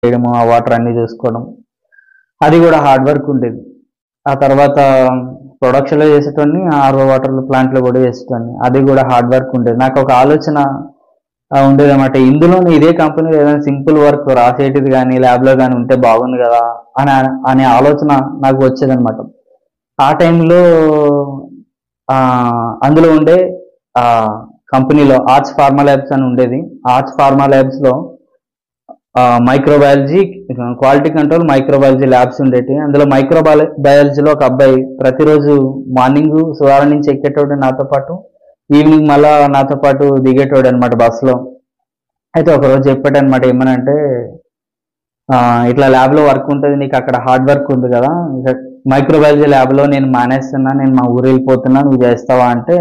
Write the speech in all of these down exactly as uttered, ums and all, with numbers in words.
చేయడము, ఆ వాటర్ అన్ని చూసుకోవడం, అది కూడా హార్డ్ వర్క్ ఉండేది. ఆ తర్వాత ప్రొడక్షన్లో చేసేటోడిని, ఆర్ఓ వాటర్ ప్లాంట్లో కూడా చేసేటోడిని, అది కూడా హార్డ్ వర్క్ ఉండేది. నాకు ఒక ఆలోచన ఉండేది అనమాట, ఇందులోనే ఇదే కంపెనీలో ఏదైనా సింపుల్ వర్క్ రాసేటిది కానీ ల్యాబ్లో కానీ ఉంటే బాగుంది కదా అని అనే ఆలోచన నాకు వచ్చేదనమాట. ఆ టైంలో అందులో ఉండే కంపెనీలో ఆర్ట్స్ ఫార్మా ల్యాబ్స్ అని ఉండేది. Arts pharma ల్యాబ్స్లో microbiology, quality control, microbiology labs ఉండేవి. అందులో మైక్రోబయాల బయాలజీలో ఒక అబ్బాయి ప్రతిరోజు మార్నింగ్ సువారం నుంచి ఎక్కేటోడు నాతో పాటు, ఈవినింగ్ మళ్ళా నాతో పాటు దిగేటోడు అనమాట బస్సులో. అయితే ఒకరోజు చెప్పాడు అనమాట, ఏమనంటే ఇట్లా ల్యాబ్లో వర్క్ ఉంటుంది, నీకు అక్కడ హార్డ్ వర్క్ ఉంది కదా, మైక్రోబయాలజీ ల్యాబ్లో నేను మానేస్తున్నా, నేను మా ఊరు వెళ్ళిపోతున్నా, నువ్వు చేస్తావా అంటే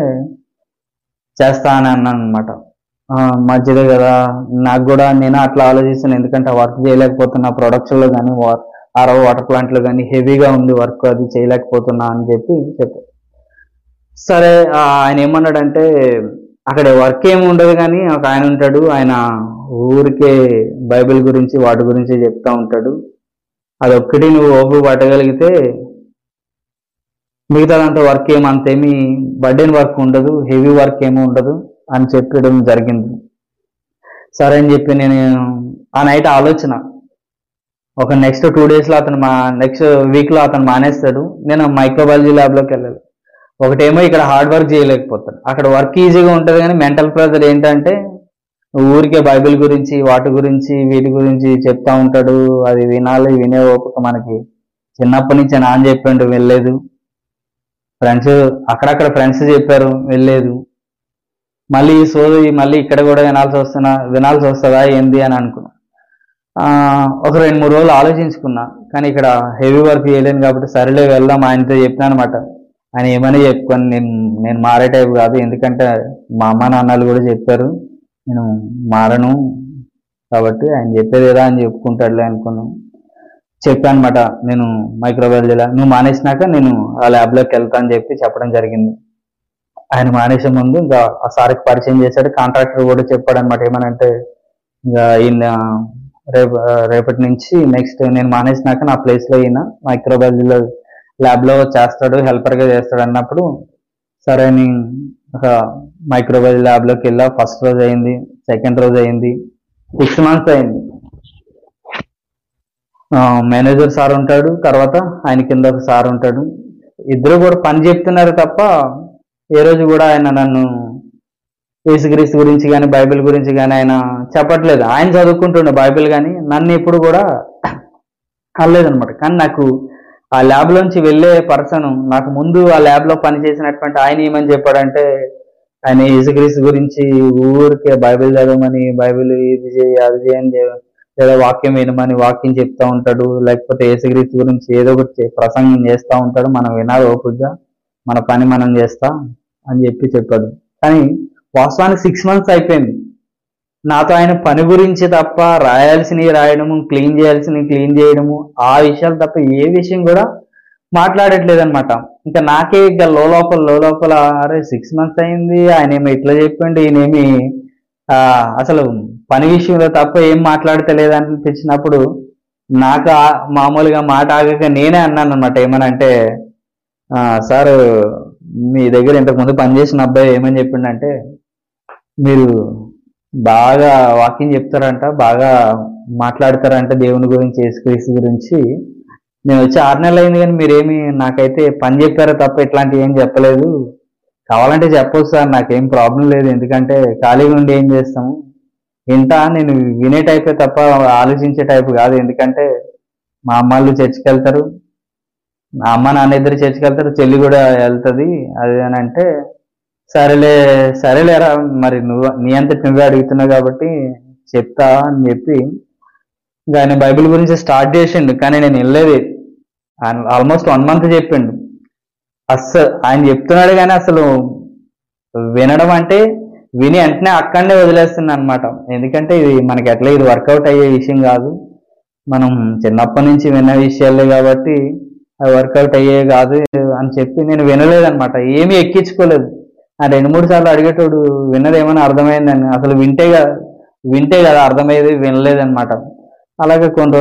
చేస్తా అని అన్నాను అనమాట. మంచిదే కదా, నాకు కూడా నేను అట్లా ఆలోచిస్తాను, ఎందుకంటే వర్క్ చేయలేకపోతున్నా, ప్రొడక్షన్లో కానీ ఆరో వాటర్ ప్లాంట్లో కానీ హెవీగా ఉంది వర్క్, అది చేయలేకపోతున్నా అని చెప్పి చెప్పారు. సరే ఆయన ఏమన్నాడంటే, అక్కడ వర్క్ ఏమి ఉండదు కానీ ఒక ఆయన ఉంటాడు, ఆయన ఊరికే బైబిల్ గురించి వాటి గురించి చెప్తా ఉంటాడు, అదొక్కటి నువ్వు ఓపిక పట్టగలిగితే మిగతాదంతా వర్క్ ఏమి అంతేమి బర్డెన్ వర్క్ ఉండదు, హెవీ వర్క్ ఏమి ఉండదు అని చెప్పడం జరిగింది. సరే అని చెప్పి నేను ఆ నైట్ ఆలోచన, ఒక నెక్స్ట్ టూ డేస్లో అతను మా నెక్స్ట్ వీక్లో అతను మానేస్తాడు, నేను మైక్రోబయాలజీ ల్యాబ్లోకి వెళ్ళాలి. ఒకటేమో ఇక్కడ హార్డ్ వర్క్ చేయలేకపోతాను, అక్కడ వర్క్ ఈజీగా ఉంటుంది కానీ మెంటల్ ప్రెజర్ ఏంటంటే ఊరికే బైబిల్ గురించి వాటి గురించి వీటి గురించి చెప్తా ఉంటాడు, అది వినాలి, వినే ఓపిక మనకి చిన్నప్పటి నుంచి నాన్న చెప్పాడు, వెళ్ళలేదు. ఫ్రెండ్స్ అక్కడక్కడ ఫ్రెండ్స్ చెప్పారు, వెళ్ళలేదు. మళ్ళీ ఈ సోది మళ్ళీ ఇక్కడ కూడా వినాల్సి వస్తున్నా వినాల్సి వస్తుందా ఏంది అని అనుకున్నా. ఒక రెండు మూడు రోజులు ఆలోచించుకున్నా, కానీ ఇక్కడ హెవీ వర్క్ చేయలేను కాబట్టి సరేలే వెళ్దాం ఆయనతో చెప్పినా అనమాట. ఆయన ఏమని చెప్పుకొని నేను నేను మారే టైపు కాదు, ఎందుకంటే మా అమ్మ నాన్నలు కూడా చెప్పారు నేను మారను కాబట్టి ఆయన చెప్పేది ఏదా అని చెప్పుకుంటాడులే అనుకున్నాను. చెప్పాను అనమాట, నేను మైక్రోబయాలజీ ల్యాబ్ నువ్వు మానేసినాక నేను ఆ ల్యాబ్లోకి వెళ్తా అని చెప్పి చెప్పడం జరిగింది. ఆయన మానేసే ముందు ఇంకా ఆ సార్కి పరిచయం చేశాడు, కాంట్రాక్టర్ కూడా చెప్పాడు అనమాట, ఏమనంటే ఇంకా ఈయన రేపు రేపటి నుంచి నెక్స్ట్ నేను మానేసినాక నా ప్లేస్లో ఈయన మైక్రోబయాలజీలో ల్యాబ్లో చేస్తాడు, హెల్పర్గా చేస్తాడు అన్నప్పుడు సరే అని ఒక మైక్రోబయాలజీ ల్యాబ్లోకి వెళ్ళా. ఫస్ట్ రోజు అయింది, సెకండ్ రోజు అయింది, సిక్స్ మంత్స్ అయింది. మేనేజర్ సార్ ఉంటాడు, తర్వాత ఆయన కింద ఒక సార్ ఉంటాడు, ఇద్దరు కూడా పని చెప్తున్నారు తప్ప ఏ రోజు కూడా ఆయన నన్ను యేసుక్రీస్తు గురించి కానీ బైబిల్ గురించి కానీ ఆయన చెప్పట్లేదు. ఆయన చదువుకుంటుండే బైబిల్ కానీ నన్ను ఎప్పుడు కూడా అనలేదనమాట. కానీ నాకు ఆ ల్యాబ్లోంచి వెళ్ళే పర్సన్, నాకు ముందు ఆ ల్యాబ్లో పనిచేసినటువంటి ఆయన ఏమని చెప్పాడంటే, ఆయన యేసుక్రీస్తు గురించి ఊరికే బైబిల్ చదవమని, బైబిల్ ఇది చేయి అది చేయని, ఏదో వాక్యం వినమని వాక్యం చెప్తా ఉంటాడు, లేకపోతే యేసుక్రీస్తు గురించి ఏదో ఒకటి ప్రసంగం చేస్తూ ఉంటాడు, మనం వినాలి ఓపికగా, మన పని మనం చేస్తా అని చెప్పి చెప్పాడు. కానీ వాస్తవానికి సిక్స్ మంత్స్ అయిపోయింది, నాతో ఆయన పని గురించి తప్ప రాయాల్సినవి రాయడము, క్లీన్ చేయాల్సినవి క్లీన్ చేయడము, ఆ విషయాలు తప్ప ఏ విషయం కూడా మాట్లాడట్లేదు అనమాట. ఇంకా నాకే ఇక లోపల లోపల అరే సిక్స్ మంత్స్ అయింది, ఆయన ఏమో ఇట్లా చెప్పిండు, ఈయనేమి ఆ అసలు పని విషయంలో తప్ప ఏం మాట్లాడతలేదు అనిపించినప్పుడు నాకు మామూలుగా మాట ఆగక నేనే అన్నాను అనమాట, ఏమనంటే సార్ మీ దగ్గర ఇంతకుముందు పనిచేసిన అబ్బాయి ఏమని చెప్పిండంటే, మీరు బాగా వాకింగ్ చెప్తారంట, బాగా మాట్లాడతారంట దేవుని గురించి, యేసుక్రీస్తు గురించి, నేను వచ్చి ఆరు నెలలు అయింది కానీ మీరేమి నాకైతే పని చెప్పారో తప్ప ఇట్లాంటివి ఏం చెప్పలేదు, కావాలంటే చెప్పొచ్చు సార్, నాకేం ప్రాబ్లం లేదు, ఎందుకంటే ఖాళీగా ఉండి ఏం చేస్తాము, వింటా, నేను వినే టైపే తప్ప ఆలోచించే టైపు కాదు, ఎందుకంటే మా అమ్మాళ్ళు చర్చికి వెళ్తారు, మా అమ్మ నాన్న ఇద్దరు చర్చికి వెళ్తారు, చెల్లి కూడా వెళ్తుంది, అది అని అంటే సరేలే సరేలేరా మరి నువ్వు నీ అంతటి నువ్వే అడుగుతున్నావు కాబట్టి చెప్తా అని చెప్పి ఇంకా ఆయన బైబిల్ గురించి స్టార్ట్ చేసిండు. కానీ నేను వెళ్ళలేదు, ఆల్మోస్ట్ వన్ మంత్ చెప్పిండు, అస్సలు ఆయన చెప్తున్నాడు కానీ అసలు వినడం అంటే విని వెంటనే అక్కడనే వదిలేస్తున్నా అనమాట. ఎందుకంటే ఇది మనకి ఎట్లా ఇది వర్కౌట్ అయ్యే విషయం కాదు, మనం చిన్నప్పటి నుంచి విన్న విషయాలే కాబట్టి అవి వర్కౌట్ అయ్యే కాదు అని చెప్పి నేను వినలేదనమాట, ఏమీ ఎక్కించుకోలేదు. ఆ రెండు మూడు సార్లు అడిగేటోడు విన్నది ఏమైనా అర్థమైందని, అసలు వింటే కదా వింటే కదా అర్థమయ్యేది, వినలేదనమాట. అలాగే కొన్ని